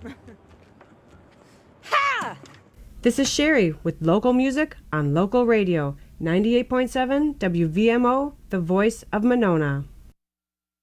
Ha! This is Sherry with local music on local radio, 98.7 WVMO, the voice of Monona.